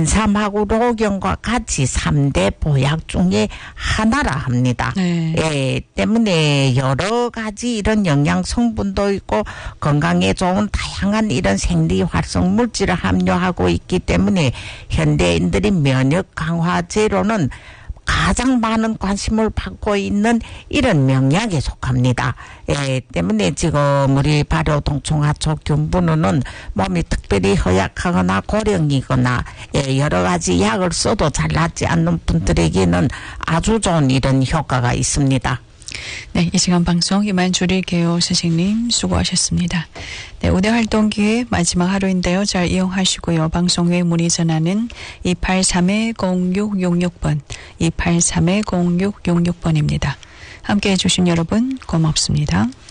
인삼하고 로경과 같이 3대 보약 중에 하나라 합니다. 네. 예, 때문에 여러 가지 이런 영양 성분도 있고 건강에 좋은 다양한 이런 생리 활성 물질을 함유하고 있기 때문에 현대인들이 면역 강화제로는 가장 많은 관심을 받고 있는 이런 명약에 속합니다. 예, 때문에 지금 우리 발효동충하초 균분유는 몸이 특별히 허약하거나 고령이거나 여러 가지 약을 써도 잘 낫지 않는 분들에게는 아주 좋은 이런 효과가 있습니다. 네, 이 시간 방송 이만 줄일게요. 선생님 수고하셨습니다. 네, 우대 활동 기회 마지막 하루인데요. 잘 이용하시고요. 방송 후에 문의 전화는 283-0666번, 283-0666번입니다. 함께해 주신 여러분 고맙습니다.